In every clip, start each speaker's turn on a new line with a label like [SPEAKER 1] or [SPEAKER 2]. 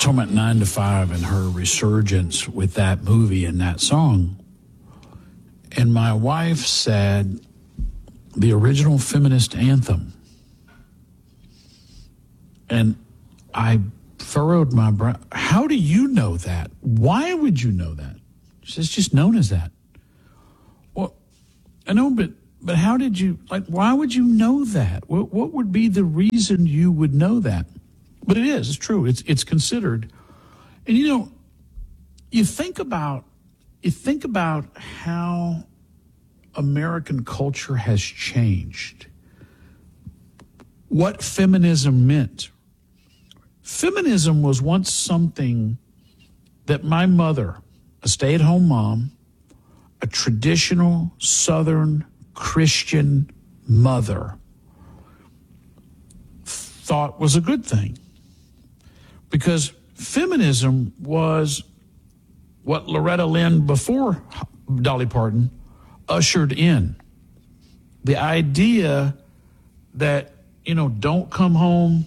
[SPEAKER 1] talking about 9 to 5 and her resurgence with that movie and that song. And my wife said, the original feminist anthem. And I furrowed my brow. How do you know that? Why would you know that? She says, it's just known as that. Well, I know, but how did you, why would you know that? What would be the reason you would know that? But it's true. It's considered. And you think about how American culture has changed. What feminism meant. Feminism was once something that my mother, a stay-at-home mom, a traditional Southern Christian mother, thought was a good thing. Because feminism was what Loretta Lynn, before Dolly Parton, ushered in. The idea that, don't come home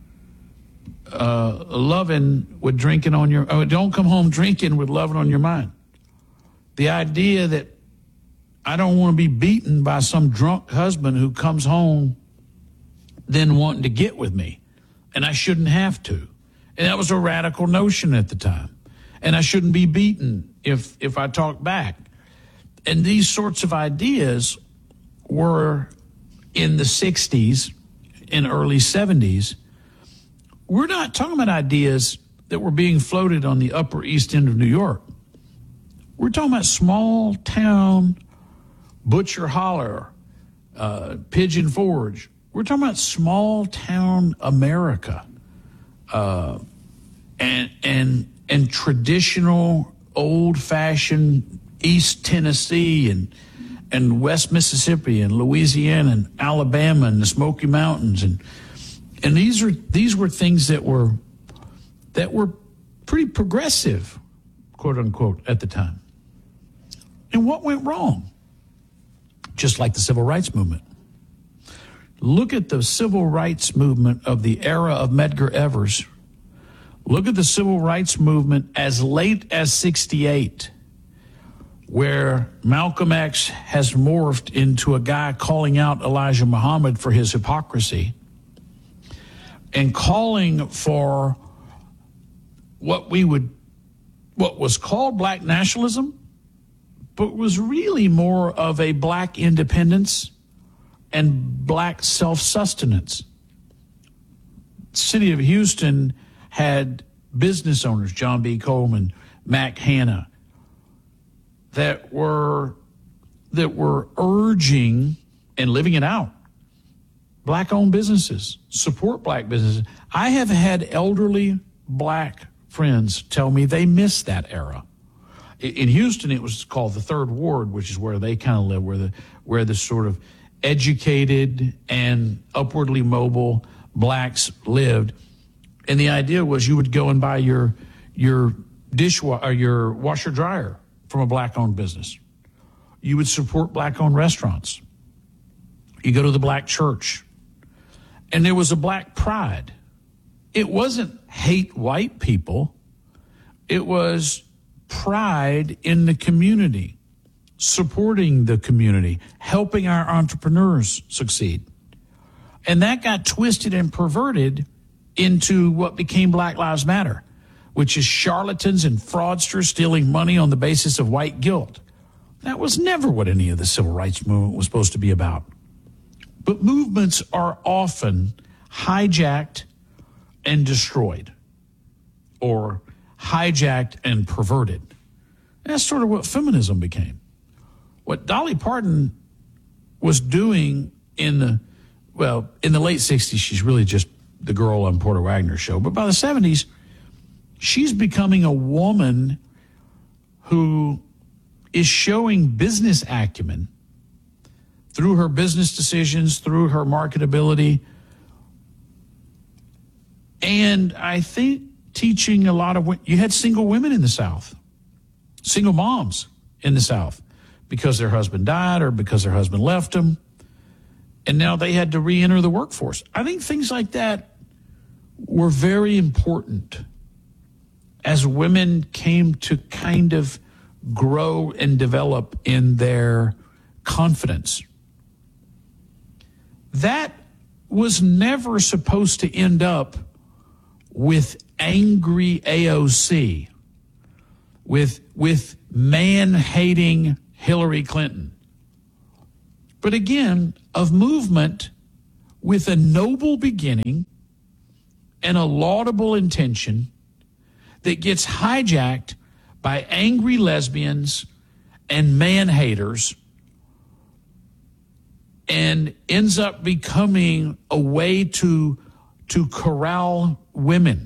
[SPEAKER 1] loving with drinking on your, don't come home drinking with loving on your mind. The idea that I don't want to be beaten by some drunk husband who comes home then wanting to get with me, and I shouldn't have to. And that was a radical notion at the time. And I shouldn't be beaten if I talk back. And these sorts of ideas were in the 60s and early 70s. We're not talking about ideas that were being floated on the Upper East End of New York. We're talking about small town, Butcher Holler, Pigeon Forge. We're talking about small town America, and traditional old fashioned East Tennessee and West Mississippi and Louisiana and Alabama and the Smoky Mountains, and these were things that were pretty progressive, quote unquote, at the time. And what went wrong? Just like the civil rights movement. Look at the civil rights movement of the era of Medgar Evers. Look at the civil rights movement as late as 68, where Malcolm X has morphed into a guy calling out Elijah Muhammad for his hypocrisy and calling for what was called black nationalism, but was really more of a black independence and black self-sustenance. The city of Houston had business owners, John B. Coleman, Mac Hanna, that were urging and living it out. Black-owned businesses, support black businesses. I have had elderly black friends tell me they miss that era. In Houston, it was called the Third Ward, which is where they kind of live, where the sort of educated and upwardly mobile blacks lived. And the idea was you would go and buy your dishwasher or your washer dryer from a black-owned business. You would support black-owned restaurants. You go to the black church. And there was a black pride. It wasn't hate white people. It was pride in the community, supporting the community, helping our entrepreneurs succeed. And that got twisted and perverted into what became Black Lives Matter, which is charlatans and fraudsters stealing money on the basis of white guilt. That was never what any of the civil rights movement was supposed to be about. But movements are often hijacked and destroyed, or hijacked and perverted. And that's sort of what feminism became. What Dolly Parton was doing in the late 60s, she's really just the girl on Porter Wagner's show. But by the 70s, she's becoming a woman who is showing business acumen through her business decisions, through her marketability, and I think teaching a lot of, you had single women in the South, single moms in the South, because their husband died or because their husband left them, and now they had to re-enter the workforce. I think things like that were very important as women came to kind of grow and develop in their confidence. That was never supposed to end up with angry AOC, with man-hating Hillary Clinton. But again, of movement with a noble beginning and a laudable intention that gets hijacked by angry lesbians and man-haters and ends up becoming a way to corral women.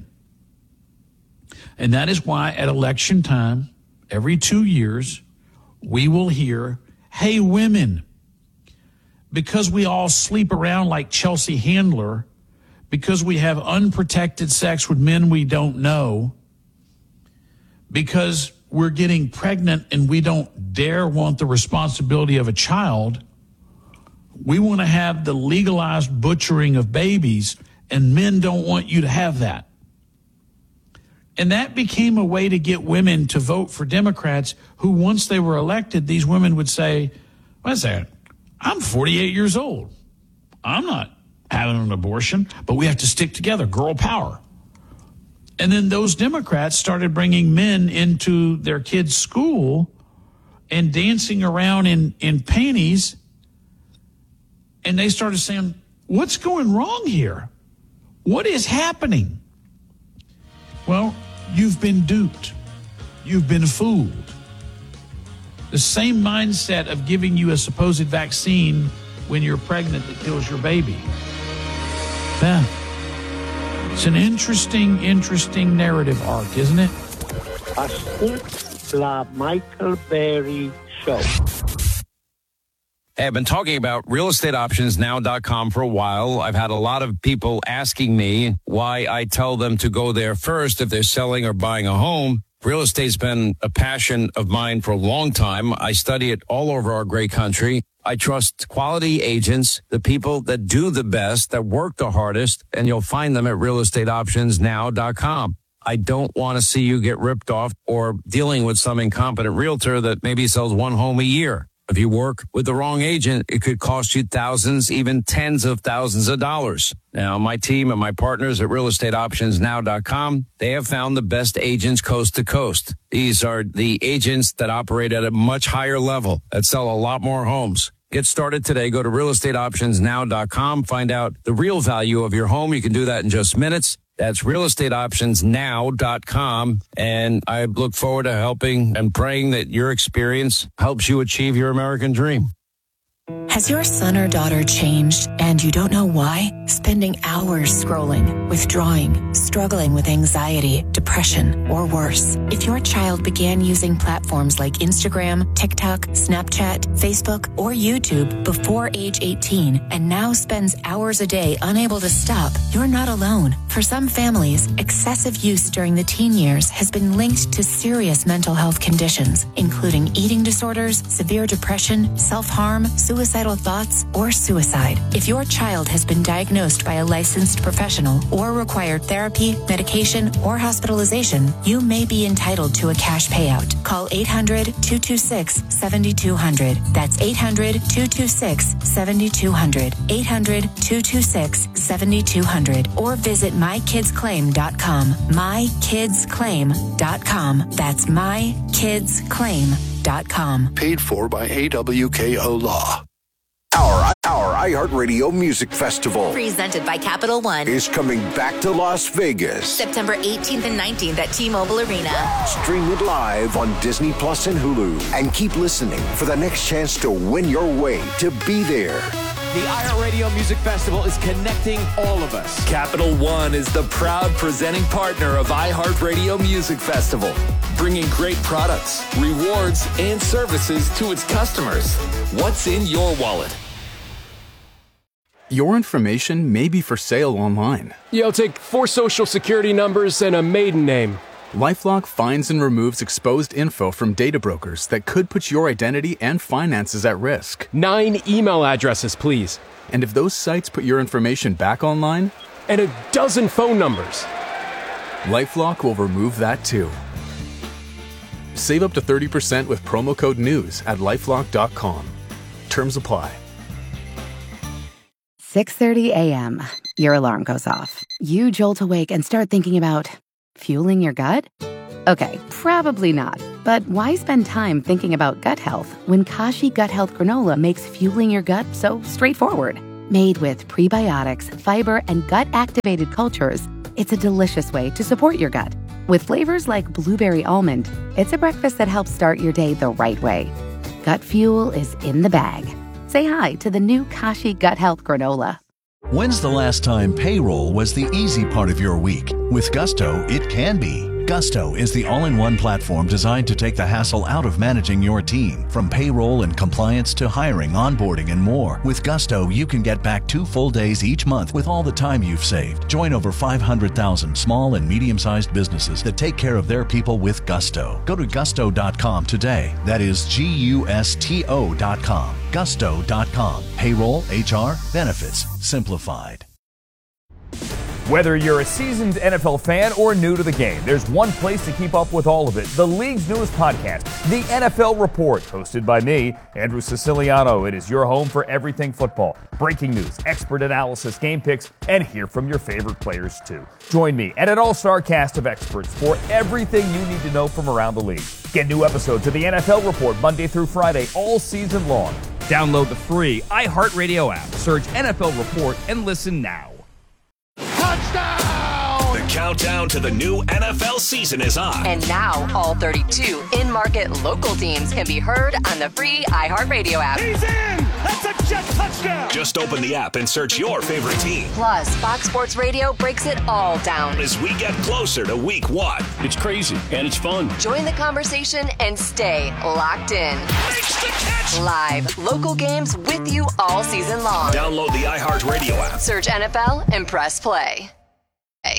[SPEAKER 1] And that is why at election time, every 2 years, we will hear, hey, women, because we all sleep around like Chelsea Handler, because we have unprotected sex with men we don't know, because we're getting pregnant and we don't dare want the responsibility of a child, we want to have the legalized butchering of babies, and men don't want you to have that. And that became a way to get women to vote for Democrats who, once they were elected, these women would say, wait a second, I'm 48 years old. I'm not having an abortion, but we have to stick together, girl power. And then those Democrats started bringing men into their kids' school and dancing around in panties. And they started saying, what's going wrong here? What is happening? Well, you've been duped. You've been fooled. The same mindset of giving you a supposed vaccine when you're pregnant that kills your baby. Yeah. It's an interesting narrative arc, isn't it?
[SPEAKER 2] Ascolta la Michael Berry Show.
[SPEAKER 3] Hey, I've been talking about realestateoptionsnow.com for a while. I've had a lot of people asking me why I tell them to go there first if they're selling or buying a home. Real estate's been a passion of mine for a long time. I study it all over our great country. I trust quality agents, the people that do the best, that work the hardest, and you'll find them at realestateoptionsnow.com. I don't want to see you get ripped off or dealing with some incompetent realtor that maybe sells one home a year. If you work with the wrong agent, it could cost you thousands, even tens of thousands of dollars. Now, my team and my partners at realestateoptionsnow.com, they have found the best agents coast to coast. These are the agents that operate at a much higher level, that sell a lot more homes. Get started today. Go to realestateoptionsnow.com. Find out the real value of your home. You can do that in just minutes. That's realestateoptionsnow.com. And I look forward to helping and praying that your experience helps you achieve your American dream.
[SPEAKER 4] Has your son or daughter changed and you don't know why? Spending hours scrolling, withdrawing, struggling with anxiety, depression, or worse. If your child began using platforms like Instagram, TikTok, Snapchat, Facebook, or YouTube before age 18 and now spends hours a day unable to stop, you're not alone. For some families, excessive use during the teen years has been linked to serious mental health conditions, including eating disorders, severe depression, self-harm, suicidal thoughts, or suicide. If your child has been diagnosed by a licensed professional or required therapy, medication, or hospitalization, you may be entitled to a cash payout. Call 800-226-7200. That's 800-226-7200. 800-226-7200. Or visit mykidsclaim.com. mykidsclaim.com. That's mykidsclaim.com.
[SPEAKER 5] Paid for by AWKO Law. Our iHeartRadio Music Festival,
[SPEAKER 6] presented by Capital One,
[SPEAKER 5] is coming back to Las Vegas.
[SPEAKER 6] September 18th and 19th at T-Mobile Arena.
[SPEAKER 5] Stream it live on Disney Plus and Hulu. And keep listening for the next chance to win your way to be there.
[SPEAKER 7] The iHeartRadio Music Festival is connecting all of us.
[SPEAKER 8] Capital One is the proud presenting partner of iHeartRadio Music Festival, bringing great products, rewards, and services to its customers. What's in your wallet?
[SPEAKER 9] Your information may be for sale online.
[SPEAKER 10] Yeah, I'll take 4 social security numbers and a maiden name.
[SPEAKER 9] LifeLock finds and removes exposed info from data brokers that could put your identity and finances at risk.
[SPEAKER 10] 9 email addresses, please.
[SPEAKER 9] And if those sites put your information back online?
[SPEAKER 10] And a dozen phone numbers.
[SPEAKER 9] LifeLock will remove that too. Save up to 30% with promo code NEWS at LifeLock.com. Terms apply.
[SPEAKER 11] 6:30 a.m. Your alarm goes off. You jolt awake and start thinking about fueling your gut? Okay, probably not. But why spend time thinking about gut health when Kashi Gut Health Granola makes fueling your gut so straightforward? Made with prebiotics, fiber, and gut-activated cultures, it's a delicious way to support your gut. With flavors like blueberry almond, it's a breakfast that helps start your day the right way. Gut fuel is in the bag. Say hi to the new Kashi Gut Health Granola.
[SPEAKER 12] When's the last time payroll was the easy part of your week? With Gusto, it can be. Gusto is the all-in-one platform designed to take the hassle out of managing your team. From payroll and compliance to hiring, onboarding, and more. With Gusto, you can get back 2 full days each month with all the time you've saved. Join over 500,000 small and medium-sized businesses that take care of their people with Gusto. Go to gusto.com today. That is GUSTO.com. Gusto.com. Payroll, HR, benefits, simplified.
[SPEAKER 13] Whether you're a seasoned NFL fan or new to the game, there's one place to keep up with all of it. The league's newest podcast, The NFL Report, hosted by me, Andrew Siciliano. It is your home for everything football. Breaking news, expert analysis, game picks, and hear from your favorite players too. Join me and an all-star cast of experts for everything you need to know from around the league. Get new episodes of The NFL Report Monday through Friday all season long. Download the free iHeartRadio app, search NFL Report, and listen now.
[SPEAKER 14] Touchdown! The countdown to the new NFL season is on.
[SPEAKER 15] And now all 32 in-market local teams can be heard on the free iHeartRadio app.
[SPEAKER 14] He's in! That's a Jet touchdown! Just open the app and search your favorite team.
[SPEAKER 15] Plus, Fox Sports Radio breaks it all down
[SPEAKER 14] as we get closer to week 1.
[SPEAKER 16] It's crazy and it's fun.
[SPEAKER 15] Join the conversation and stay locked in.
[SPEAKER 14] Makes the catch!
[SPEAKER 15] Live, local games with you all season long.
[SPEAKER 14] Download the iHeartRadio app.
[SPEAKER 15] Search NFL and press play.